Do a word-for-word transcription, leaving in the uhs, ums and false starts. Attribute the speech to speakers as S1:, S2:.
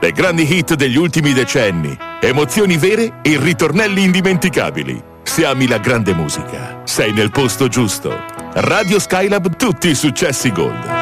S1: Le grandi hit degli ultimi decenni, emozioni vere e ritornelli indimenticabili. Se ami la grande musica, sei nel posto giusto. Radio Skylab, tutti i successi Gold.